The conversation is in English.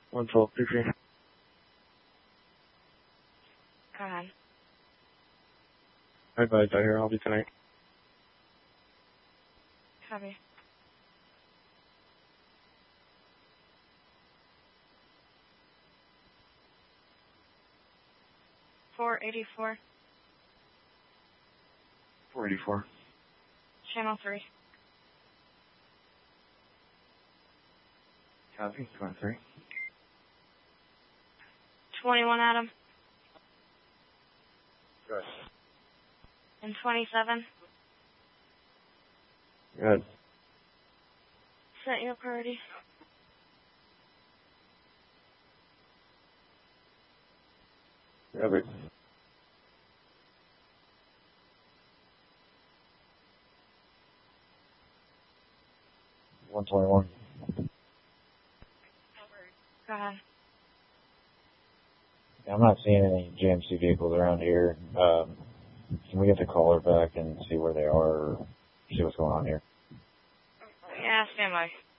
11233. Go ahead. Hi, bud. I hear I'll be tonight. Copy. $484. 484. Channel 3. Copy. 23. 21, Adam. Good. And 27. Good. Set your priority. Robert. $121. Go ahead. I'm not seeing any GMC vehicles around here. Can we get the caller back and see where they are or see what's going on here? Yeah, stand by.